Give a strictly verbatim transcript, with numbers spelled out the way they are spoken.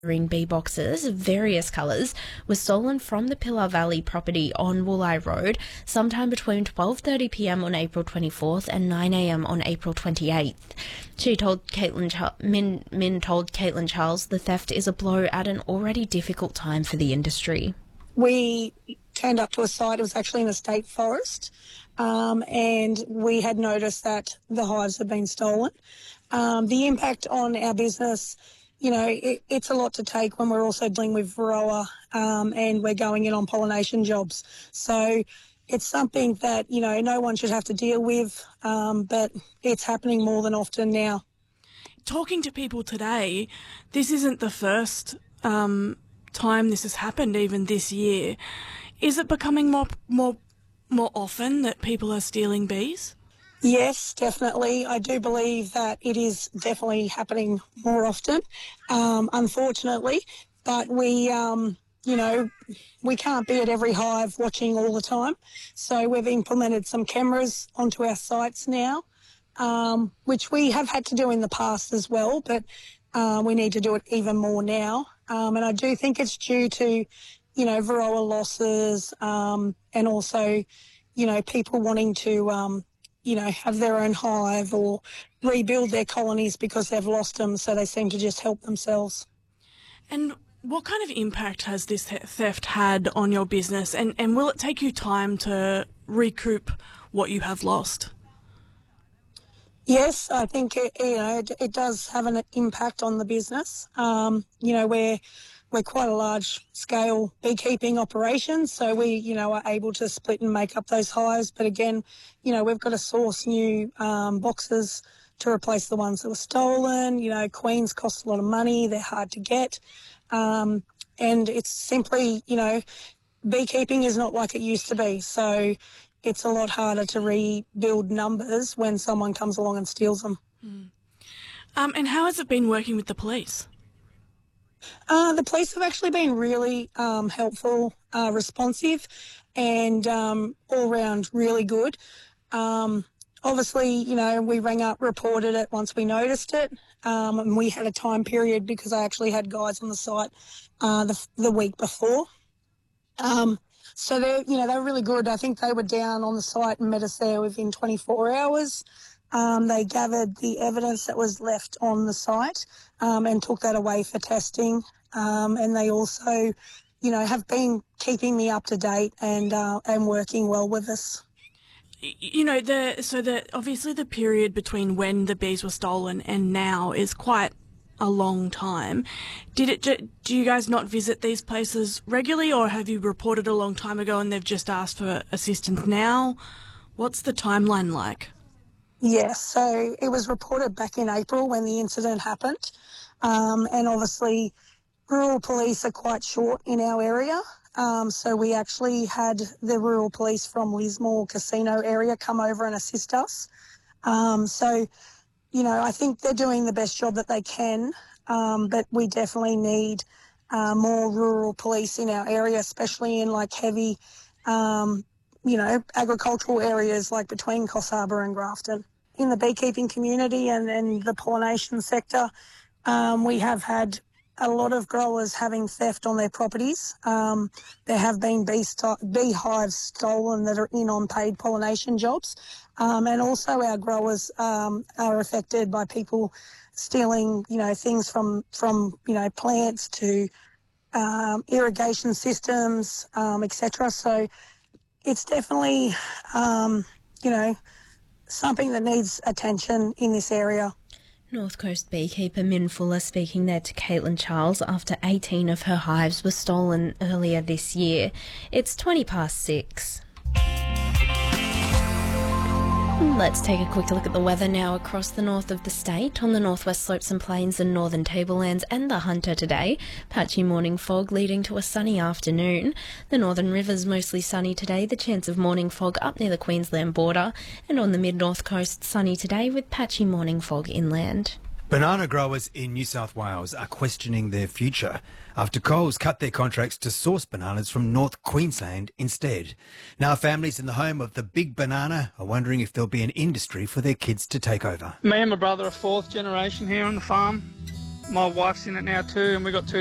bee boxes of various colours were stolen from the Pillar Valley property on Wooleye Road sometime between twelve thirty p m on April twenty-fourth and nine a m on April twenty-eighth. She told Caitlin Char- Min, Min told Caitlin Charles the theft is a blow at an already difficult time for the industry. We turned up to a site, it was actually in a state forest, um, and we had noticed that the hives had been stolen. Um, the impact on our business, you know, it, it's a lot to take when we're also dealing with varroa um, and we're going in on pollination jobs. So it's something that, you know, no one should have to deal with, um, but it's happening more than often now. Talking to people today, this isn't the first um, time this has happened, even this year. Is it becoming more, more, more often that people are stealing bees? Yes, definitely. I do believe that it is definitely happening more often, um, unfortunately. But we, um, you know, we can't be at every hive watching all the time. So we've implemented some cameras onto our sites now, um, which we have had to do in the past as well, but uh, we need to do it even more now. Um, and I do think it's due to, you know, varroa losses um, and also, you know, people wanting to... Um, you know, have their own hive or rebuild their colonies because they've lost them, so they seem to just help themselves. And what kind of impact has this theft had on your business, and, and will it take you time to recoup what you have lost? Yes, I think it, you know, it, it does have an impact on the business. Um, you know, we're We're quite a large-scale beekeeping operation, so we, you know, are able to split and make up those hives. But again, you know, we've got to source new um, boxes to replace the ones that were stolen. You know, queens cost a lot of money; they're hard to get, um, and it's simply, you know, beekeeping is not like it used to be. So it's a lot harder to rebuild numbers when someone comes along and steals them. Mm. Um, and how has it been working with the police? Uh, the police have actually been really um, helpful, uh, responsive, and um, all round really good. Um, obviously, you know, we rang up, reported it once we noticed it, um, and we had a time period because I actually had guys on the site uh, the, the week before. Um, so they're, you know, they're really good. I think they were down on the site and met us there within twenty-four hours. Um, they gathered the evidence that was left on the site um, and took that away for testing. Um, and they also, you know, have been keeping me up to date and uh, and working well with us. You know, the so the obviously the period between when the bees were stolen and now is quite a long time. Did it? Do you guys not visit these places regularly, or have you reported a long time ago and they've just asked for assistance now? What's the timeline like? Yes, so it was reported back in April when the incident happened, um, and obviously rural police are quite short in our area, um, so we actually had the rural police from Lismore Casino area come over and assist us. Um, so, you know, I think they're doing the best job that they can, um, but we definitely need uh, more rural police in our area, especially in like heavy, um, you know, agricultural areas like between Coffs Harbour and Grafton. In the beekeeping community and, and the pollination sector, um, we have had a lot of growers having theft on their properties. Um, there have been bee, st- bee hives stolen that are in on paid pollination jobs. Um, and also our growers um, are affected by people stealing, you know, things from, from you know, plants to um, irrigation systems, um, et cetera. So it's definitely, um, you know, something that needs attention in this area. North Coast beekeeper Min Fuller speaking there to Caitlin Charles after eighteen of her hives were stolen earlier this year. It's twenty past six. Let's take a quick look at the weather now across the north of the state. On the northwest slopes and plains and northern tablelands and the Hunter today, patchy morning fog leading to a sunny afternoon. The northern rivers mostly sunny today, the chance of morning fog up near the Queensland border, and on the mid-north coast sunny today with patchy morning fog inland. Banana growers in New South Wales are questioning their future after Coles cut their contracts to source bananas from North Queensland instead. Now families in the home of the Big Banana are wondering if there'll be an industry for their kids to take over. Me and my brother are fourth generation here on the farm. My wife's in it now too, and we've got two